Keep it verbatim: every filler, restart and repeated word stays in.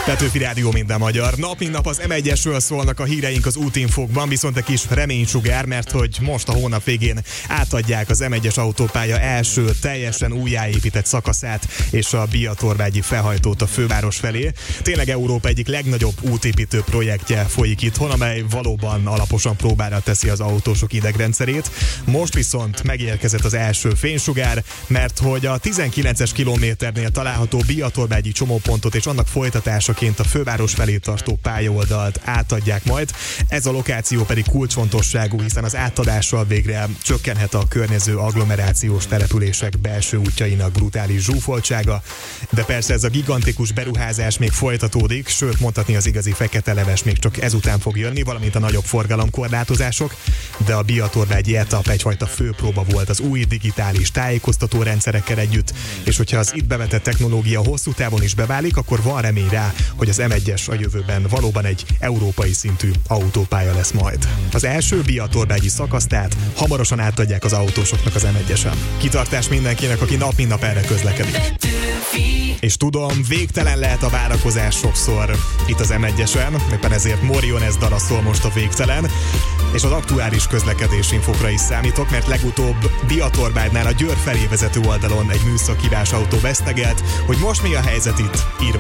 Petőfi Rádió, minden magyar. Nap mint nap az em egyesről szólnak a híreink az útinfókban, viszont egy kis reménysugár, mert hogy most a hónap végén átadják az em egyes autópálya első teljesen újjáépített szakaszát és a Biatorvágyi felhajtót a főváros felé. Tényleg Európa egyik legnagyobb útépítő projektje folyik itthon, amely valóban alaposan próbára teszi az autósok idegrendszerét. Most viszont megérkezett az első fénysugár, mert hogy a tizenkilences kilométernél található Biatorvágyi csomópontot és annak folytatásaként a főváros felé tartó pályaoldalt átadják majd. Ez a lokáció pedig kulcsfontosságú, hiszen az átadással végre csökkenhet a környező agglomerációs települések belső útjainak brutális zsúfoltsága. De persze ez a gigantikus beruházás még folytatódik, sőt mondhatni az igazi fekete leves még csak ezután fog jönni, valamint a nagyobb forgalomkorlátozások, de a Biatorvágyi etap egyfajta főpróba volt az új digitális tájékoztató rendszerekkel együtt, és hogyha az itt bevetett technológia hosszú távon is beválik, akkor van remény rá, hogy az em egyes a jövőben valóban egy európai szintű autópálya lesz majd. Az első Biatorvágyi szakaszt át hamarosan átadják az autósoknak az em egyesen. Kitartás mindenkinek, aki nap mint nap erre közlekedik. És tudom, végtelen lehet a várakozás sokszor itt az em egyesen, éppen ezért Morionez dala szól most a végtelen, és az aktuális közlekedés infokra is számítok, mert legutóbb Biatorványnál a Győr felé vezető oldalon egy műszaki autó vesztegelt, hogy most mi a helyzet itt, írva